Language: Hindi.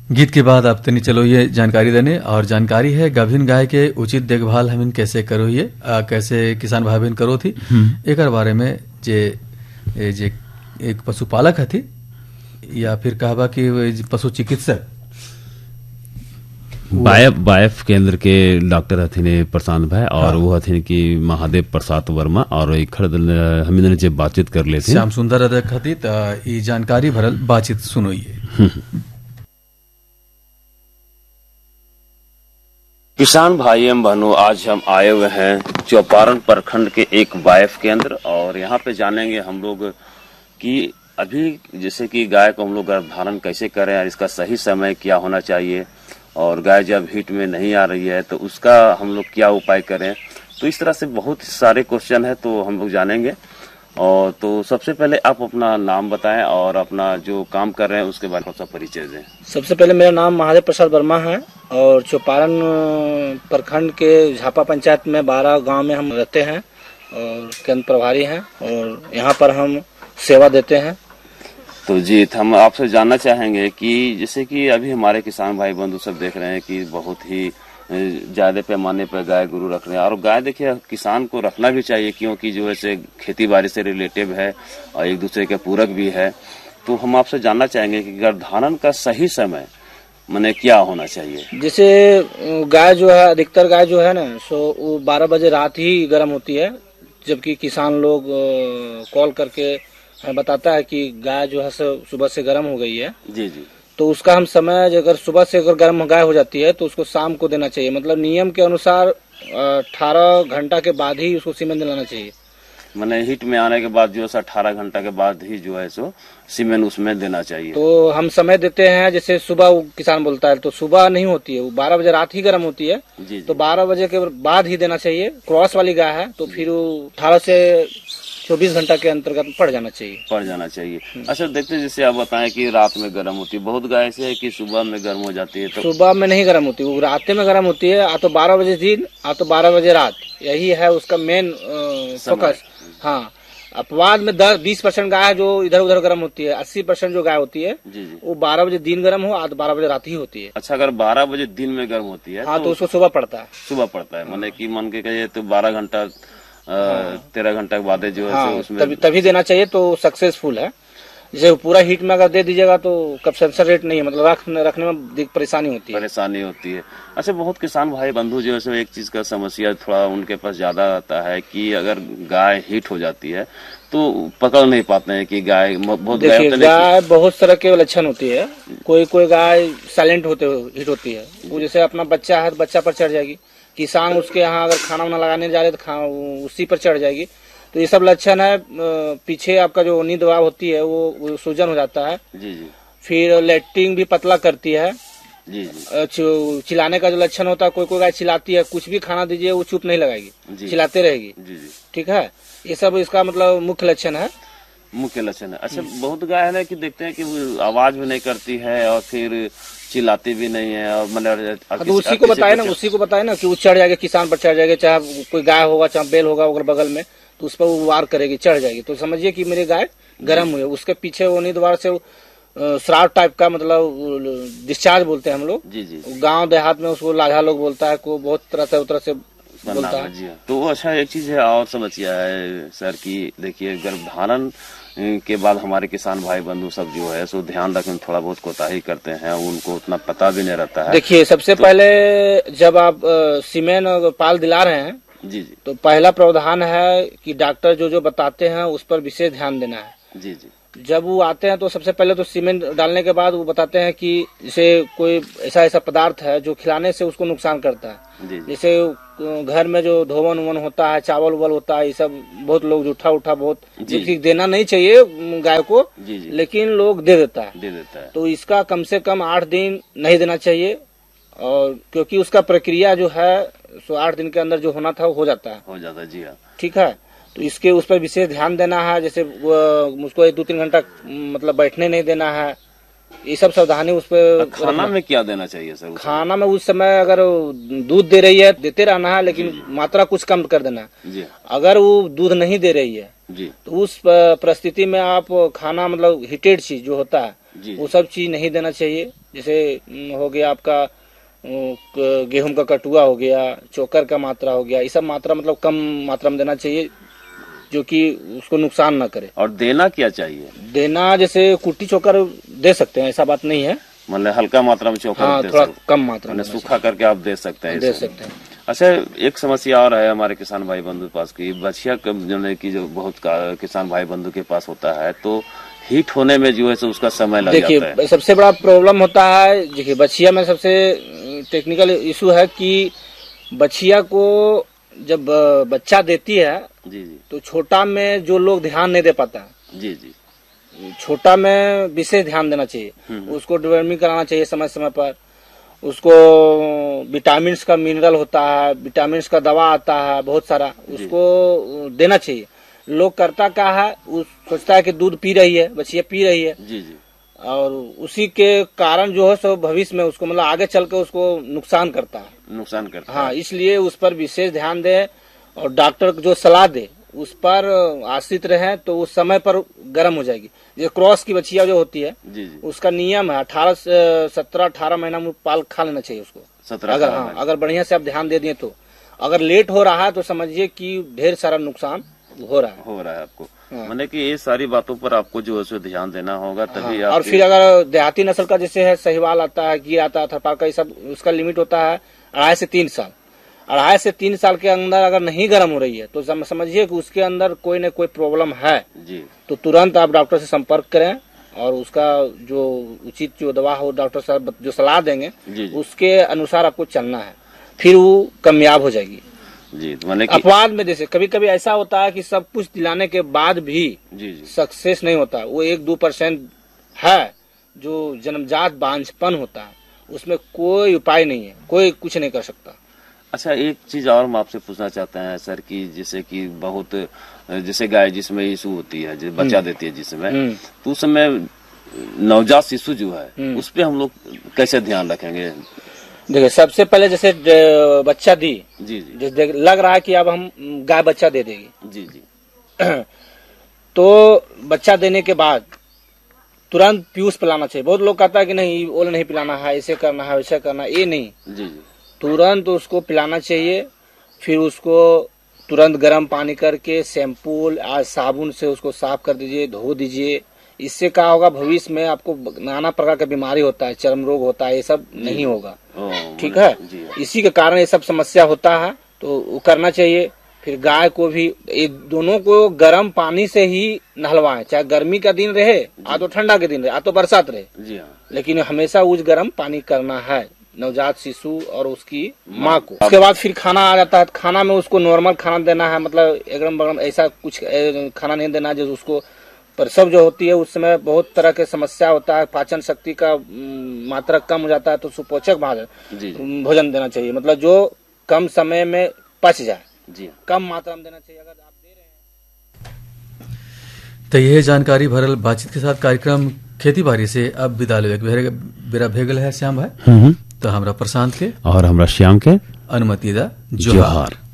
गीत के बाद आप तनी चलो ये जानकारी देने और जानकारी है गाभिन गाय के उचित देखभाल हमिन कैसे करो ये कैसे किसान भाई बहन करो थी एक बारे में जे एक पशुपालक हथी या फिर कहबा कि पशु चिकित्सक बायफ केंद्र के डॉक्टर हथिन प्रशांत भाई और वो हथिन कि महादेव प्रसाद वर्मा और हमिन जे बातचीत कर लेते श्याम सुंदर अध्यक्ष हती ई जानकारी भरल बातचीत सुनोइए। किसान भाई एवं बहनों, आज हम आए हुए हैं चौपारण प्रखंड के एक बायफ केंद्र और यहाँ पे जानेंगे हम लोग कि अभी जैसे कि गाय को हम लोग गर्भधारण कैसे करें और इसका सही समय क्या होना चाहिए और गाय जब हीट में नहीं आ रही है तो उसका हम लोग क्या उपाय करें। तो इस तरह से बहुत सारे क्वेश्चन है तो हम लोग जानेंगे। और तो सबसे पहले आप अपना नाम बताएं और अपना जो काम कर रहे हैं उसके बारे में सब परिचय दें। सबसे पहले मेरा नाम महादेव प्रसाद वर्मा है और चौपारण प्रखंड के झापा पंचायत में 12 गांव में हम रहते हैं और केंद्र प्रभारी हैं और यहाँ पर हम सेवा देते हैं। तो जी हम आपसे जानना चाहेंगे कि जैसे कि अभी हमारे किसान भाई बंधु सब देख रहे हैं कि बहुत ही ज्यादा पैमाने पर गाय गुरु रख रहे हैं और गाय देखिए किसान को रखना भी चाहिए क्योंकि जो है खेती बाड़ी से रिलेटिव है और एक दूसरे के पूरक भी है। तो हम आपसे जानना चाहेंगे कि गर्भधारण का सही समय माने क्या होना चाहिए। जैसे गाय जो है अधिकतर गाय जो है ना सो वो 12 बजे रात ही गर्म होती है, जबकि किसान लोग कॉल करके बताता है कि गाय जो है सुबह से गर्म हो गई है। जी जी। तो उसका हम समय अगर सुबह से अगर गर्म गाय हो जाती है तो उसको शाम को देना चाहिए, मतलब नियम के अनुसार 18 घंटा के बाद ही उसको सीमेंट दिलाना चाहिए। मैंने हीट में आने के बाद जो है 18 घंटा के बाद ही जो है सो सीमेंट उसमें देना चाहिए। तो हम समय देते हैं, जैसे सुबह वो किसान बोलता है तो सुबह नहीं होती है, वो 12 बजे रात ही गर्म होती है। जी। तो 12 बजे के बाद ही देना चाहिए। क्रॉस वाली गाय है तो फिर वो 18 से 24 घंटा के अंतर्गत पड़ जाना चाहिए। अच्छा देखते हैं जैसे आप बताएं कि रात में गर्म होती है, बहुत गाय ऐसे है कि सुबह में गर्म हो जाती है। तो सुबह में नहीं गर्म होती, वो रात में गर्म होती है। आ तो 12 बजे दिन, आ तो 12 बजे रात, यही है उसका मेन फोकस। हाँ, अपवाद में 10-20% गाय जो इधर उधर गर्म होती है, 80% जो गाय होती है वो 12 बजे दिन गर्म हो, आज 12 बजे रात ही होती है। अच्छा, अगर 12 बजे दिन में गर्म होती है हाँ तो उसको सुबह पड़ता है। माने कि मन के कहिए तो 12 घंटा 13 घंटा के बाद जो है उसमें तभी देना चाहिए तो सक्सेसफुल है। जैसे पूरा हीट में अगर दे दीजिएगा तो कंसेंसर रेट नहीं है, मतलब रखने में परेशानी होती है। अच्छा, बहुत किसान भाई बंधु जो है एक चीज का समस्या थोड़ा उनके पास ज्यादा आता है कि अगर गाय हीट हो जाती है तो पकड़ नहीं पाते हैं कि गाय बहुत गाय बहुत तरह के लक्षण होती है। कोई गाय साइलेंट हीट होती है, वो जैसे अपना बच्चा है बच्चा पर चढ़ जाएगी, किसान उसके यहाँ अगर खाना वाना लगाने जा रहे तो उसी पर चढ़ जाएगी। तो ये सब लक्षण है। पीछे आपका जो नींद दबाव होती है वो सूजन हो जाता है। जी जी। फिर लेटिंग भी पतला करती है। जी जी। चिल्लाने का जो लक्षण होता है, कोई गाय चिल्लाती है, कुछ भी खाना दीजिए वो चुप नहीं लगाएगी, चिल्लाते रहेगी। जी जी। ठीक है, ये सब इसका मतलब मुख्य लक्षण है। अच्छा, बहुत गाय है ना कि देखते हैं कि वो आवाज भी नहीं करती है और फिर चिल्लाती भी नहीं है और मतलब तो उसी को बताए ना कि वो चढ़ जाएगा, किसान पर चढ़ जाएगा, चाहे कोई गाय होगा चाहे बैल होगा अगर बगल में, तो उस पर वो वार करेगी, चढ़ जाएगी। तो समझिए कि मेरी गाय गर्म हुई है। उसके पीछे वो नींदवार से श्राव टाइप का मतलब डिस्चार्ज बोलते हैं हम लोग। जी जी। गांव देहात में उसको लाझा लोग बोलता है, को बहुत तरह से बोलता है। तो अच्छा, एक चीज है और समस्या है सर की देखिए गर्भधारण के बाद हमारे किसान भाई बंधु सब जो है सो ध्यान रखने में थोड़ा बहुत कोताही करते हैं, उनको उतना पता भी नहीं रहता है। देखिए सबसे पहले जब आप सीमेन पाल दिला रहे हैं जी जी, तो पहला प्रावधान है कि डॉक्टर जो बताते हैं उस पर विशेष ध्यान देना है। जी जी। जब वो आते हैं तो सबसे पहले तो सीमेंट डालने के बाद वो बताते हैं कि जैसे कोई ऐसा पदार्थ है जो खिलाने से उसको नुकसान करता है। जैसे घर में जो धोवन उवन होता है, चावल उवल होता है, ये सब बहुत लोग उठा बहुत देना नहीं चाहिए गाय को, लेकिन लोग दे देता है। तो इसका कम से कम 8 दिन नहीं देना चाहिए, और क्योंकि उसका प्रक्रिया जो है 8 दिन के अंदर जो होना था वो हो जाता है। जी हाँ, ठीक है। तो इसके उस पर विशेष ध्यान देना है। जैसे मुझको 2-3 घंटा मतलब बैठने नहीं देना है, ये सब सावधानी उस पर। खाना में क्या देना चाहिए सर? खाना में उस समय अगर दूध दे रही है देते रहना है, लेकिन मात्रा कुछ कम कर देना है। जी। अगर वो दूध नहीं दे रही है जी, तो उस परिस्थिति में आप खाना मतलब हीटेड चीज जो होता है वो सब चीज नहीं देना चाहिए। जैसे हो गया आपका गेहूं का कटुआ हो गया, चोकर का मात्रा हो गया, ये सब मात्रा मतलब कम मात्रा में देना चाहिए जो कि उसको नुकसान ना करे। और देना क्या चाहिए? देना जैसे कुट्टी चोकर दे सकते हैं, ऐसा बात नहीं है, मतलब हल्का मात्रा में चोकर हाँ, थोड़ा कम मात्रा में सूखा करके आप दे सकते हैं। अच्छा, एक समस्या और है हमारे किसान भाई बंधु के पास की बछिया की जो बहुत किसान भाई बंधु के पास होता है, तो हीट होने में जो है तो उसका समय लग जाता है। देखिए सबसे बड़ा प्रॉब्लम होता है, देखिए बछिया में सबसे टेक्निकल इशू है कि बछिया को जब बच्चा देती है जी जी, तो छोटा में जो लोग ध्यान नहीं दे पाता है, जी जी, छोटा में विशेष ध्यान देना चाहिए, उसको डिवर्मिंग कराना चाहिए समय समय पर, उसको विटामिन का मिनरल होता है, विटामिन का दवा आता है बहुत सारा, उसको देना चाहिए। लोग करता क्या है, सोचता है कि दूध पी रही है, बछिया पी रही है जी जी, और उसी के कारण जो है सो भविष्य में उसको मतलब आगे चल के उसको नुकसान करता है। हाँ, इसलिए उस पर विशेष ध्यान दे और डॉक्टर जो सलाह दे उस पर आश्रित रहे तो उस समय पर गर्म हो जाएगी। ये क्रॉस की बछिया जो होती है जी जी, उसका नियम है 17-18 महीना में पाल खा लेना चाहिए उसको। अगर बढ़िया से आप ध्यान दे दिए तो, अगर लेट हो रहा है तो समझिए कि ढेर सारा नुकसान हो रहा है आपको। मैंने कि ये सारी बातों पर आपको जो है ध्यान देना होगा तभी और फिर अगर देहाती नस्ल का जैसे है साहिवाल आता है, गिर आता है, थरपार का, ये सब उसका लिमिट होता है 2.5 से 3 साल। 2.5 से 3 साल के अंदर अगर नहीं गर्म हो रही है तो समझिए कि उसके अंदर कोई न कोई प्रॉब्लम है जी। तो तुरंत आप डॉक्टर से संपर्क करें और उसका जो उचित जो दवा हो डॉक्टर साहब जो सलाह देंगे जी। उसके अनुसार आपको चलना है, फिर वो कामयाब हो जाएगी जी। अपवाद में जैसे कभी कभी ऐसा होता है कि सब कुछ दिलाने के बाद भी जी सक्सेस नहीं होता, वो 1-2% है जो जन्मजात बांझपन होता है, उसमें कोई उपाय नहीं है, कोई कुछ नहीं कर सकता। अच्छा, एक चीज और हम आपसे पूछना चाहते हैं सर कि जैसे कि बहुत जैसे गाय जिसमें इशू होती है, जो बच्चा देती है जिसमें, तो उस समय नवजात शिशु जो है उस पर हम लोग कैसे ध्यान रखेंगे? देखिए सबसे पहले जैसे बच्चा दी जी जी, लग रहा है कि अब हम गाय बच्चा दे देगी जी जी, तो बच्चा देने के बाद तुरंत पीयूष पिलाना चाहिए। बहुत लोग कहता है कि नहीं ओल नहीं पिलाना है, ऐसे करना है वैसे करना है, ये नहीं जी जी, तुरंत उसको पिलाना चाहिए। फिर उसको तुरंत गर्म पानी करके शैम्पू आज साबुन से उसको साफ कर दीजिए, धो दीजिए। इससे क्या होगा, भविष्य में आपको नाना प्रकार का बीमारी होता है, चर्म रोग होता है, ये सब नहीं होगा। ठीक है, इसी के कारण ये सब समस्या होता है, तो वो करना चाहिए। फिर गाय को भी ये दोनों को गर्म पानी से ही नहलवाएं, चाहे गर्मी का दिन रहे, आ तो ठंडा के दिन रहे, आ तो बरसात रहे जी, हाँ। लेकिन हमेशा उस गर्म पानी करना है नवजात शिशु और उसकी माँ को। उसके बाद फिर खाना आ जाता है, खाना में उसको नॉर्मल खाना देना है, मतलब एकदम ऐसा कुछ खाना नहीं देना जो उसको प्रसव जो होती है उस समय बहुत तरह के समस्या होता है, पाचन शक्ति का मात्रा कम हो जाता है, तो सुपोषक भोजन देना चाहिए, मतलब जो कम समय में पच जाए जी, कम मात्रा में देना चाहिए। अगर आप दे रहे हैं तो यह जानकारी भरल बातचीत के साथ कार्यक्रम खेती बाड़ी से अब विदा ले बेरा भेगल है श्याम भाई, तो हमरा प्रशांत के और हमरा श्याम के अनुमति दा जोहार।